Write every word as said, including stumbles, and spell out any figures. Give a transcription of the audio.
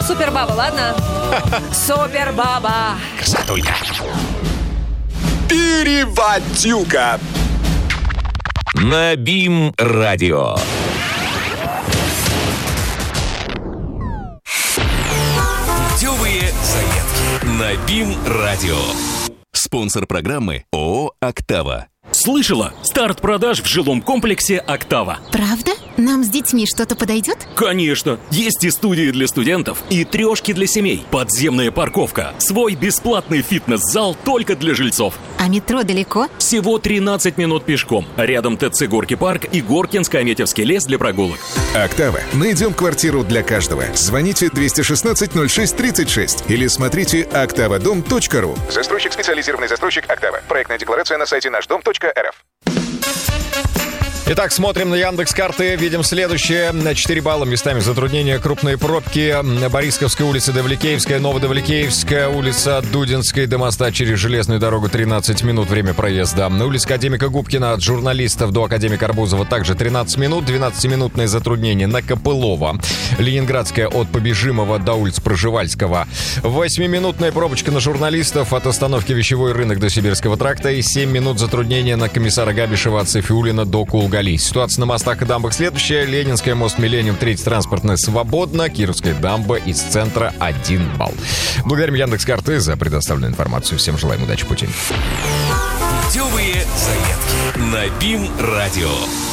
Супербаба, ладно? Супербаба. Красотулька. Переводюка. На БИМ-радио. Дёвые заметки. На БИМ-радио. Спонсор программы ООО «Октава». Слышала? Старт продаж в жилом комплексе «Октава». Правда? Нам с детьми что-то подойдет? Конечно! Есть и студии для студентов, и трешки для семей, подземная парковка, свой бесплатный фитнес-зал только для жильцов. А метро далеко? Всего тринадцать минут пешком. Рядом ТЦ «Горки парк» и Горкинско-Аметьевский лес для прогулок. «Октава». Найдем квартиру для каждого. Звоните двести шестнадцать ноль шесть тридцать шесть или смотрите октавадом точка ру. Застройщик, специализированный застройщик «Октава». Проектная декларация на сайте наш дом точка эр эф. Итак, смотрим на Яндекс.Карты, видим следующее. На четыре балла местами затруднения, крупные пробки. Борисковская улица, Давликеевская, Новодавликеевская улица, Дудинской до моста через железную дорогу тринадцать минут время проезда. На улице Академика Губкина от журналистов до Академика Арбузова также тринадцать минут, двенадцатиминутное затруднение на Копылова. Ленинградская от Побежимова до улиц Пржевальского. восьмиминутная пробочка на журналистов от остановки Вещевой рынок до Сибирского тракта и семь минут затруднения на комиссара Габишева от Сайфиуллина до Кулга. Ситуация на мостах и дамбах следующая. Ленинская, мост Миллениум, третья транспортная свободна. Кировская дамба из центра один балл. Благодарим Яндекс.Карты за предоставленную информацию. Всем желаем удачи в пути. Дёвые заметки. На БИМ-радио.